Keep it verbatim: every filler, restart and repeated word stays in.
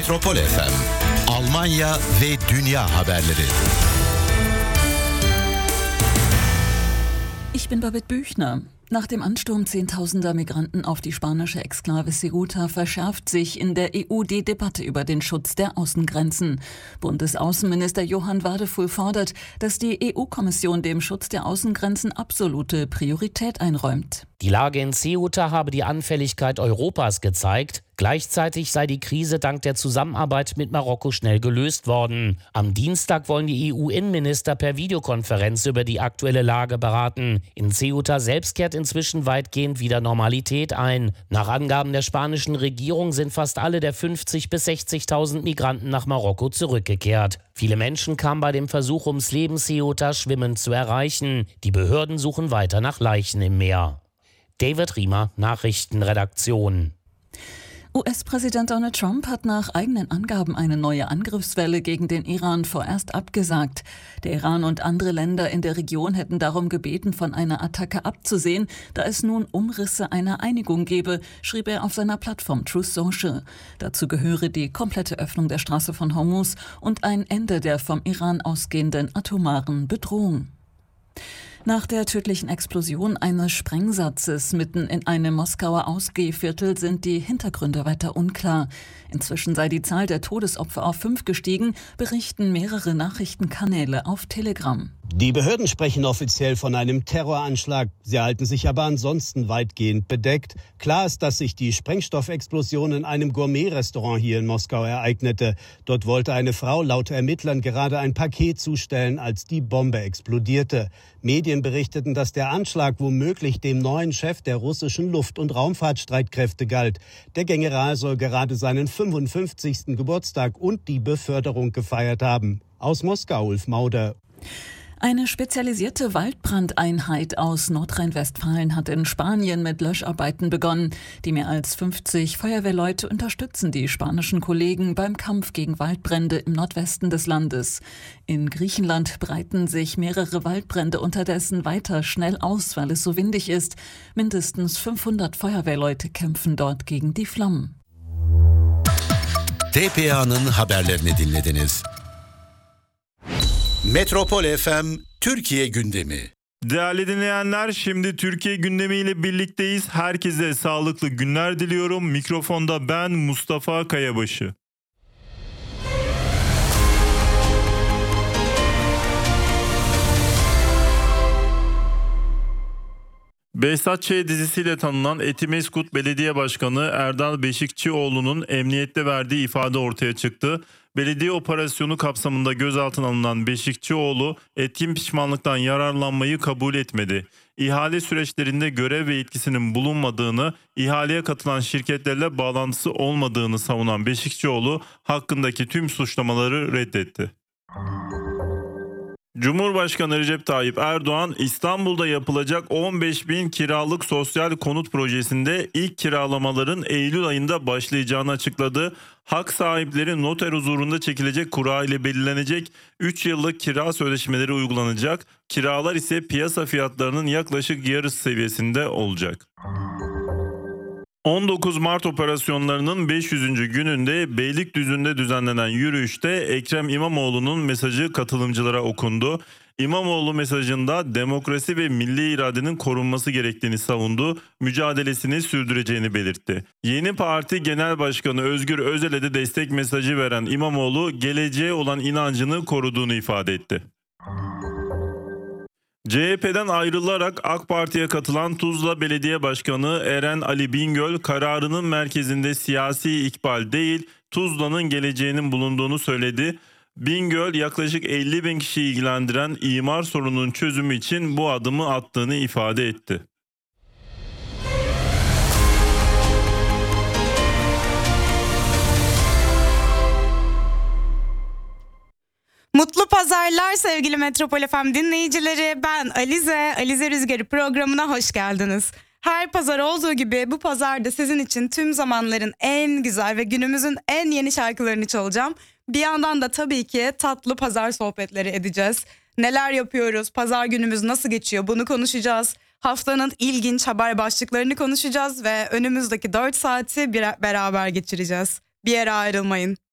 Metropol F M, Almanya ve dünya haberleri. Ich bin Babette Büchner. Nach dem Ansturm zehntausender Migranten auf die spanische Exklave Ceuta verschärft sich in der E U die Debatte über den Schutz der Außengrenzen. Bundesaußenminister Johann Wadefuhl fordert, dass die E U-Kommission dem Schutz der Außengrenzen absolute Priorität einräumt. Die Lage in Ceuta habe die Anfälligkeit Europas gezeigt. Gleichzeitig sei die Krise dank der Zusammenarbeit mit Marokko schnell gelöst worden. Am Dienstag wollen die E U-Innenminister per Videokonferenz über die aktuelle Lage beraten. In Ceuta selbst kehrt inzwischen weitgehend wieder Normalität ein. Nach Angaben der spanischen Regierung sind fast alle der fünfzigtausend bis sechzigtausend Migranten nach Marokko zurückgekehrt. Viele Menschen kamen bei dem Versuch ums Leben, Ceuta schwimmend zu erreichen. Die Behörden suchen weiter nach Leichen im Meer. David Riemer, Nachrichtenredaktion. U S-Präsident Donald Trump hat nach eigenen Angaben eine neue Angriffswelle gegen den Iran vorerst abgesagt. Der Iran und andere Länder in der Region hätten darum gebeten, von einer Attacke abzusehen, da es nun Umrisse einer Einigung gebe, schrieb er auf seiner Plattform Truth Social. Dazu gehöre die komplette Öffnung der Straße von Hormuz und ein Ende der vom Iran ausgehenden atomaren Bedrohung. Nach der tödlichen Explosion eines Sprengsatzes mitten in einem Moskauer Ausgehviertel sind die Hintergründe weiter unklar. Inzwischen sei die Zahl der Todesopfer auf fünf gestiegen, berichten mehrere Nachrichtenkanäle auf Telegram. Die Behörden sprechen offiziell von einem Terroranschlag. Sie halten sich aber ansonsten weitgehend bedeckt. Klar ist, dass sich die Sprengstoffexplosion in einem Gourmet-Restaurant hier in Moskau ereignete. Dort wollte eine Frau laut Ermittlern gerade ein Paket zustellen, als die Bombe explodierte. Medien berichteten, dass der Anschlag womöglich dem neuen Chef der russischen Luft- und Raumfahrtstreitkräfte galt. Der General soll gerade seinen fünfundfünfzigsten Geburtstag und die Beförderung gefeiert haben. Aus Moskau, Ulf Mauder. Eine spezialisierte Waldbrandeinheit aus Nordrhein-Westfalen hat in Spanien mit Löscharbeiten begonnen. Die mehr als fünfzig Feuerwehrleute unterstützen die spanischen Kollegen beim Kampf gegen Waldbrände im Nordwesten des Landes. In Griechenland breiten sich mehrere Waldbrände unterdessen weiter schnell aus, weil es so windig ist. Mindestens fünfhundert Feuerwehrleute kämpfen dort gegen die Flammen. T P A'nın haberlerini dinlediniz. Metropol F M Türkiye gündemi. Değerli dinleyenler, şimdi Türkiye gündemiyle birlikteyiz. Herkese sağlıklı günler diliyorum. Mikrofonda ben Mustafa Kayabaşı. Behzat Ç. dizisiyle tanınan Etimeskut Belediye Başkanı Erdal Beşikçioğlu'nun emniyette verdiği ifade ortaya çıktı. Belediye operasyonu kapsamında gözaltına alınan Beşikçioğlu etkin pişmanlıktan yararlanmayı kabul etmedi. İhale süreçlerinde görev ve yetkisinin bulunmadığını, ihaleye katılan şirketlerle bağlantısı olmadığını savunan Beşikçioğlu hakkındaki tüm suçlamaları reddetti. Cumhurbaşkanı Recep Tayyip Erdoğan, İstanbul'da yapılacak on beş bin kiralık sosyal konut projesinde ilk kiralamaların Eylül ayında başlayacağını açıkladı. Hak sahipleri noter huzurunda çekilecek kura ile belirlenecek, üç yıllık kira sözleşmeleri uygulanacak, kiralar ise piyasa fiyatlarının yaklaşık yarısı seviyesinde olacak. on dokuz Mart operasyonlarının beş yüzüncü gününde Beylikdüzü'nde düzenlenen yürüyüşte Ekrem İmamoğlu'nun mesajı katılımcılara okundu. İmamoğlu mesajında demokrasi ve milli iradenin korunması gerektiğini savundu, mücadelesini sürdüreceğini belirtti. Yeni Parti Genel Başkanı Özgür Özel'e de destek mesajı veren İmamoğlu, geleceğe olan inancını koruduğunu ifade etti. C H P'den ayrılarak AK Parti'ye katılan Tuzla Belediye Başkanı Eren Ali Bingöl, kararının merkezinde siyasi ikbal değil, Tuzla'nın geleceğinin bulunduğunu söyledi. Bingöl, yaklaşık elli bin kişiyi ilgilendiren imar sorununun çözümü için bu adımı attığını ifade etti. Mutlu pazarlar sevgili Metropol F M dinleyicileri. Ben Alize, Alize Rüzgarı programına hoş geldiniz. Her pazar olduğu gibi bu pazarda sizin için tüm zamanların en güzel ve günümüzün en yeni şarkılarını çalacağım. Bir yandan da tabii ki tatlı pazar sohbetleri edeceğiz. Neler yapıyoruz, pazar günümüz nasıl geçiyor bunu konuşacağız. Haftanın ilginç haber başlıklarını konuşacağız ve önümüzdeki dört saati bir beraber geçireceğiz. Bir yere ayrılmayın.